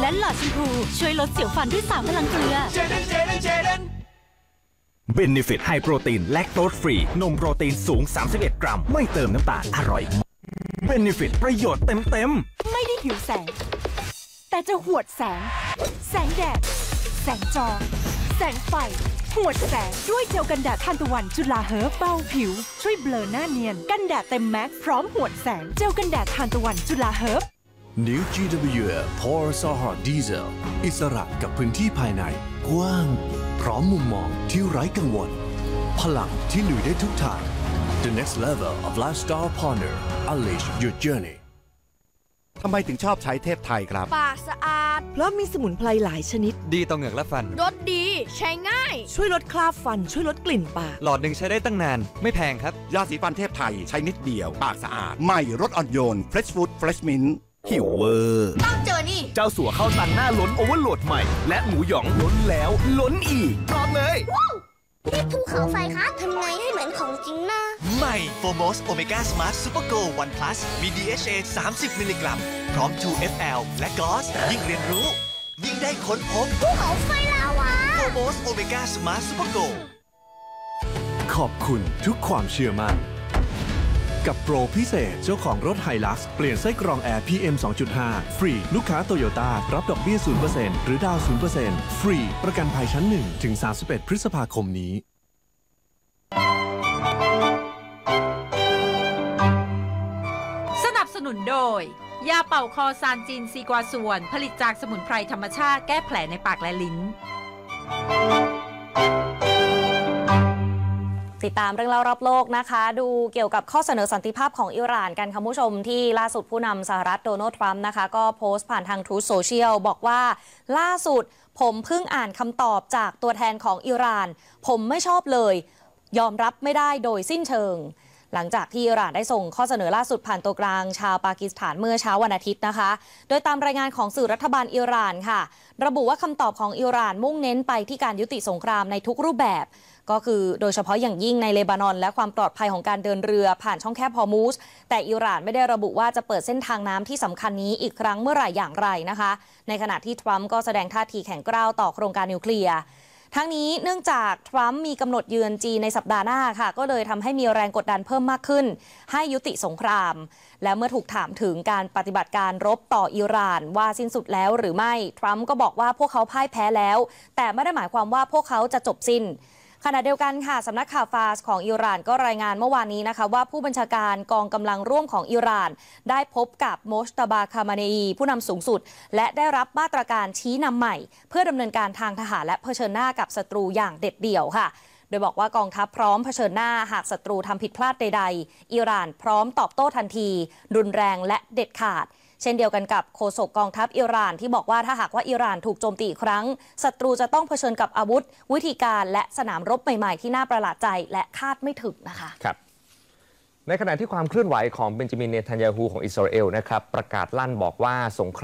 นหลอดชมพูช่วยลดเสียวฟันด้วย3พลังเกลือเบนฟิตไฮโปรตีนแลคโตสฟรีนมโปรตีนสูง31 กรัมไม่เติมน้ำตาลอร่อยเบนฟิตประโยชน์เต็มไม่ได้หิวแสงแต่จะหวดแสงแสงแดดแสงจอแสงไฟหวดแสงด้วยเจลกันแดดทานตะวันจุฬาเฮิร์บเบาผิวช่วยเบลอหน้าเนียนกันแดดเต็มแม็กซ์พร้อมหวดแสงเจลกันแดดทานตะวันจุฬาเฮิร์บ New GWF Power Sohar Diesel อิสระกับพื้นที่ภายในกว้างพร้อมมุมมองที่ไร้กังวลพลังที่ลุยได้ทุกทาง The next level of lifestyle partner Unleash your journey ทำไมถึงชอบใช้เทพไทยครับปากสะอาดเพราะมีสมุนไพรหลายชนิดดีต่อเหงือกและฟันรสดีใช้ง่ายช่วยลดคราบฟันช่วยลดกลิ่นปากหลอดหนึ่งใช้ได้ตั้งนานไม่แพงครับยาสีฟันเทพไทยใช้นิดเดียวปากสะอาดใหม่รสอ่อนโยน Fresh Food Fresh Mint หิวเวอร์ต้องเจอนี่เจ้าสัวข้าวตังหน้าล้นโอเวอร์โหลดใหม่และหมูหยองล้นแล้วล้นอีกพร้อมเลยนี่ภูเขาไฟคะทำไงให้เหมือนของจริงนะใหม่โฟโมสโอเมก้าสมาร์ทซูเปอร์โกล1 plus มี DHA 30 มิลลิกรัมพร้อม 2FL และกลอสยิ่งเรียนรู้ยิ่งได้ค้นพบภูเขาไฟลาวาโฟโมสโอเมก้าสมาร์ทซูเปอร์โกลขอบคุณทุกความเชื่อมั่นกับโปรพิเศษเจ้าของรถไฮลักซ์เปลี่ยนไส้กรองแอร์ PM 2.5 ฟรีลูกค้าโตโยต้ารับดอกเบี้ย 0% หรือดาว 0% ฟรีประกันภัยชั้น 1 ถึง 31 พฤษภาคมนี้สนับสนุนโดยยาเป่าคอซานจินซีกวาส่วนผลิตจากสมุนไพรธรรมชาติแก้แผลในปากและลิ้นติดตามเรื่องเล่ารอบโลกนะคะดูเกี่ยวกับข้อเสนอสันติภาพของอิหร่านกันค่ะผู้ชมที่ล่าสุดผู้นำสหรัฐโดนัลด์ทรัมป์นะคะก็โพสต์ผ่านทาง Truth Social บอกว่าล่าสุดผมเพิ่งอ่านคำตอบจากตัวแทนของอิหร่านผมไม่ชอบเลยยอมรับไม่ได้โดยสิ้นเชิงหลังจากที่อิหร่านได้ส่งข้อเสนอล่าสุดผ่านตัวกลางชาวปากีสถานเมื่อเช้าวันอาทิตย์นะคะโดยตามรายงานของสื่อรัฐบาลอิหร่านค่ะระบุว่าคำตอบของอิหร่านมุ่งเน้นไปที่การยุติสงครามในทุกรูปแบบก็คือโดยเฉพาะอย่างยิ่งในเลบานอนและความปลอดภัยของการเดินเรือผ่านช่องแคบฮอร์มูสแต่อิหร่านไม่ได้ระบุว่าจะเปิดเส้นทางน้ำที่สำคัญนี้อีกครั้งเมื่อไหร่อย่างไรนะคะในขณะที่ทรัมป์ก็แสดงท่าทีแข็งกร้าวต่อโครงการนิวเคลียร์ทั้งนี้เนื่องจากทรัมป์มีกำหนดเยือนจีนในสัปดาห์หน้าค่ะก็เลยทำให้มีแรงกดดันเพิ่มมากขึ้นให้ยุติสงครามและเมื่อถูกถามถึงการปฏิบัติการรบต่ออิหร่านว่าสิ้นสุดแล้วหรือไม่ทรัมป์ก็บอกว่าพวกเขาพ่ายแพ้แล้วแต่ไม่ได้หมายความว่าพวกเขาจะจบสิ้นขณะเดียวกันค่ะสำนักข่าวฟาสของอิหร่านก็รายงานเมื่อวานนี้นะคะว่าผู้บัญชาการกองกำลังร่วมของอิหร่านได้พบกับโมชตาบาคามาเนอีผู้นำสูงสุดและได้รับมาตรการชี้นำใหม่เพื่อดำเนินการทางทหารและเผชิญหน้ากับศัตรูอย่างเด็ดเดี่ยวค่ะโดยบอกว่ากองทัพพร้อมเผชิญหน้าหากศัตรูทำผิดพลาดใดๆอิหร่านพร้อมตอบโต้ทันทีรุนแรงและเด็ดขาดเช่นเดียวกันกับโฆษกกองทัพอิหร่านที่บอกว่าถ้าหากว่าอิหร่านถูกโจมตีอีกครั้งศัตรูจะต้องเผชิญกับอาวุธวิธีการและสนามรบใหม่ๆที่น่าประหลาดใจและคาดไม่ถึงนะคะครับในขณะที่ความเคลื่อนไหวของเบนจามิน เนทันยาฮูของอิสราเอลนะครับประกาศลั่นบอกว่าสงคราม